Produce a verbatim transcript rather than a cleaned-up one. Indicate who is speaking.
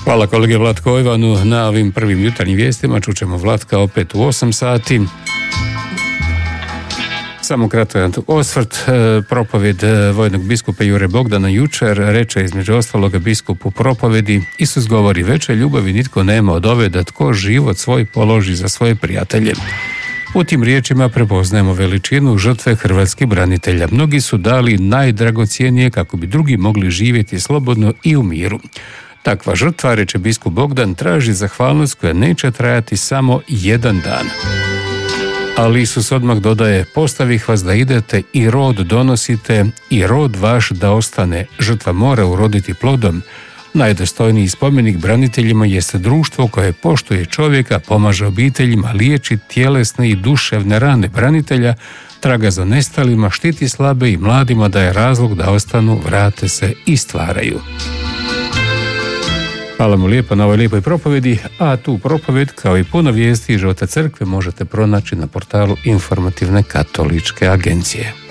Speaker 1: Hvala kolege Vlatko Ivanu na ovim prvim jutarnjim vijestima. Čućemo Vlatka opet u osam sati. Samo kratan osvrt, propovjed vojnog biskupa Jure Bogdana jučer reče između ostaloga biskup u propovjedi: Isus govori, veće ljubavi nitko nema od ove da tko život svoj položi za svoje prijatelje. U tim riječima prepoznajemo veličinu žrtve hrvatskih branitelja. Mnogi su dali najdragocjenije kako bi drugi mogli živjeti slobodno i u miru. Takva žrtva, reče biskup Bogdan, traži zahvalnost koja neće trajati samo jedan dan. Ali Isus odmah dodaje: postavih vas da idete i rod donosite i rod vaš da ostane. Žrtva mora uroditi plodom. Najdostojniji spomenik braniteljima jeste društvo koje poštuje čovjeka, pomaže obiteljima, liječi tjelesne i duševne rane branitelja, traga za nestalima, štiti slabe i mladima, daje razlog da ostanu, vrate se i stvaraju. Hvala mu lijepo na ovoj lijepoj propovjedi, a tu propovjed kao i puno vijesti iz života crkve možete pronaći na portalu Informativne katoličke agencije.